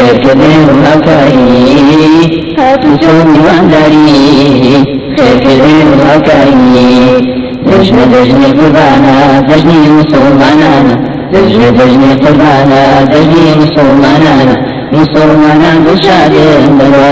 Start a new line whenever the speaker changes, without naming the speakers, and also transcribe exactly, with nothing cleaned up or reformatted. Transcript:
خير كبير وهكاي هاتوا سوي وعداري خير كبير وهكاي دجن دجن قربانا دجني مسلمانا دجن دجن قربانا دجني مسلمانا مسلمانا بشادين